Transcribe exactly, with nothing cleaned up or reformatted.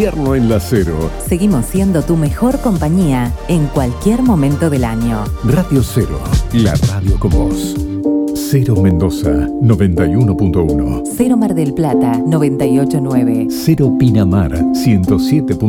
invierno en la Cero. Seguimos siendo tu mejor compañía en cualquier momento del año. Radio Cero, la radio con vos. Cero Mendoza, noventa y uno punto uno. Cero Mar del Plata, noventa y ocho punto nueve. Cero Pinamar, ciento siete punto uno.